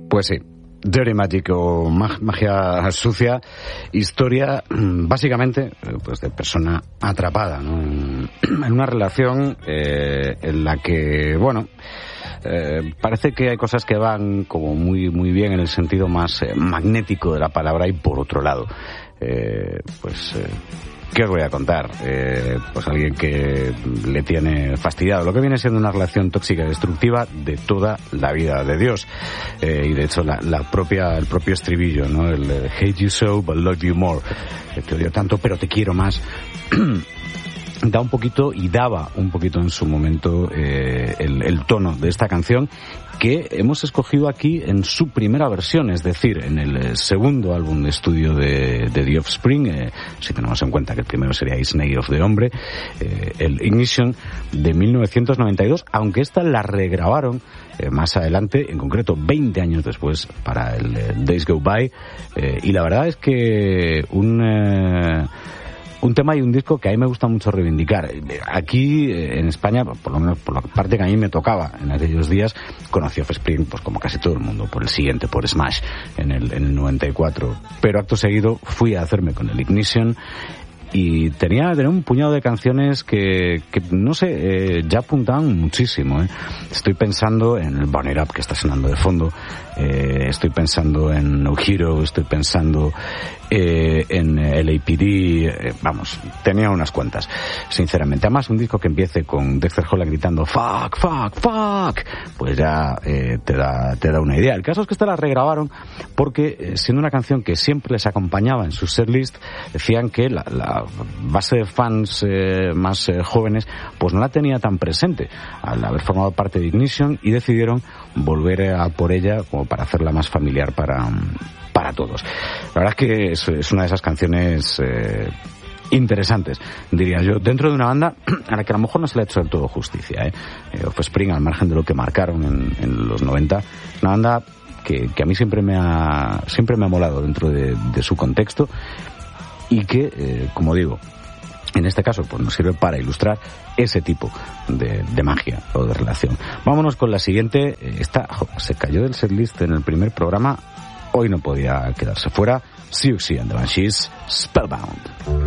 Pues sí. Dirty Magic o magia sucia, historia básicamente pues de persona atrapada, ¿no? En una relación en la que, bueno, parece que hay cosas que van como muy bien en el sentido más magnético de la palabra, y por otro lado, ¿qué os voy a contar? Pues alguien que le tiene fastidiado lo que viene siendo una relación tóxica y destructiva de toda la vida de Dios. Y de hecho el propio estribillo, ¿no? El hate you so but love you more. Te odio tanto pero te quiero más. Da un poquito y daba un poquito en su momento el tono de esta canción, que hemos escogido aquí en su primera versión, es decir, en el segundo álbum de estudio de The Offspring, si tenemos en cuenta que el primero sería Snake of the Hombre, el Ignition de 1992, aunque esta la regrabaron más adelante, en concreto 20 años después, para el Days Go By, y la verdad es que un tema y un disco que a mí me gusta mucho reivindicar. Aquí, en España, por lo menos por la parte que a mí me tocaba en aquellos días, conocí a Offspring, pues como casi todo el mundo, por el siguiente, por Smash, en el 94. Pero acto seguido fui a hacerme con el Ignition, y tenía un puñado de canciones que no sé, ya apuntaban muchísimo, Estoy pensando en el Burn It Up, que está sonando de fondo, estoy pensando en No Hero, estoy pensando en LAPD, vamos, tenía unas cuantas, sinceramente. Además, un disco que empiece con Dexter Holland gritando fuck, fuck, fuck, pues ya te da una idea. El caso es que esta la regrabaron porque, siendo una canción que siempre les acompañaba en sus setlist, decían que la base de fans más jóvenes pues no la tenía tan presente al haber formado parte de Ignition, y decidieron volver a por ella como para hacerla más familiar para todos. La verdad es que es una de esas canciones interesantes, diría yo, dentro de una banda a la que a lo mejor no se le ha hecho del todo justicia, Offspring, al margen de lo que marcaron en los 90, una banda que a mí siempre me ha molado dentro de su contexto, y que, como digo, en este caso pues nos sirve para ilustrar ese tipo de magia o de relación. Vámonos con la siguiente. Esta se cayó del setlist en el primer programa, hoy no podía quedarse fuera. Siouxsie and the Banshees, Spellbound.